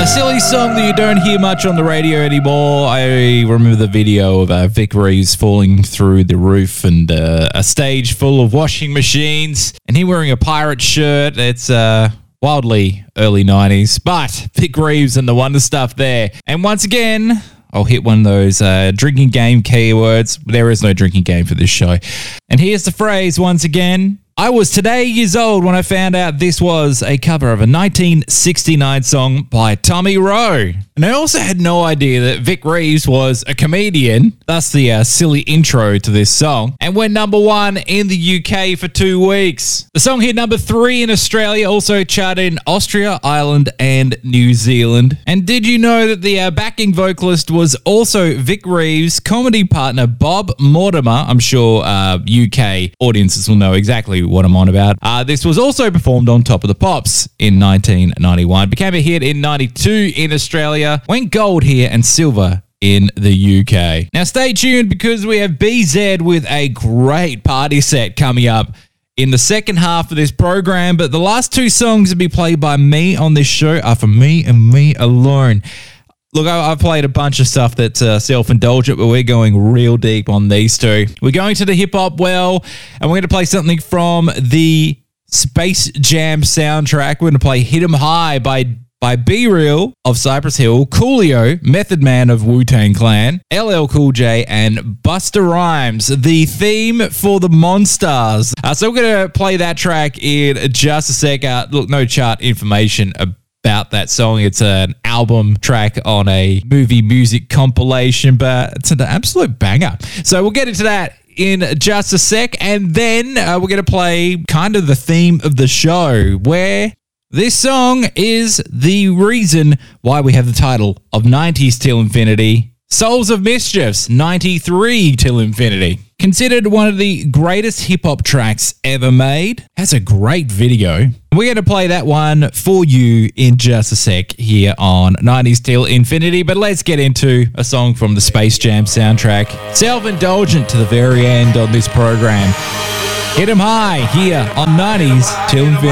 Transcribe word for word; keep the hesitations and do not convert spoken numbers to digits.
silly song that you don't hear much on the radio anymore. I remember the video of uh, Vic Reeves falling through the roof and uh, a stage full of washing machines and him wearing a pirate shirt. It's uh, wildly early nineties, but Vic Reeves and the Wonder Stuff there. And once again, I'll hit one of those uh, drinking game keywords. There is no drinking game for this show. And here's the phrase once again. I was today years old when I found out this was a cover of a nineteen sixty-nine song by Tommy Rowe. And I also had no idea that Vic Reeves was a comedian, thus the uh, silly intro to this song, and went number one in the U K for two weeks. The song hit number three in Australia, also charted in Austria, Ireland, and New Zealand. And did you know that the uh, backing vocalist was also Vic Reeves' comedy partner, Bob Mortimer? I'm sure uh, U K audiences will know exactly what I'm on about. Uh, this was also performed on Top of the Pops in nineteen ninety-one. Became a hit in ninety-two in Australia. Went gold here and silver in the U K. Now stay tuned because we have B Z with a great party set coming up in the second half of this program. But the last two songs to be played by me on this show are for me and me alone. Look, I, I've played a bunch of stuff that's uh, self-indulgent, but we're going real deep on these two. We're going to the hip-hop well, and we're going to play something from the Space Jam soundtrack. We're going to play Hit 'em High by by B Real of Cypress Hill, Coolio, Method Man of Wu-Tang Clan, L L Cool J, and Busta Rhymes, the theme for the Monstars. Uh, so we're going to play that track in just a sec. Uh, look, no chart information about about that song. It's an album track on a movie music compilation, but it's an absolute banger. So we'll get into that in just a sec, and then uh, we're going to play kind of the theme of the show, where this song is the reason why we have the title of nineties Till Infinity, Souls of Mischiefs, ninety-three Till Infinity. Considered one of the greatest hip-hop tracks ever made. Has a great video. We're going to play that one for you in just a sec here on nineties Till Infinity. But let's get into a song from the Space Jam soundtrack. Self-indulgent to the very end on this program. Hit 'em High here on nineties Till Infinity.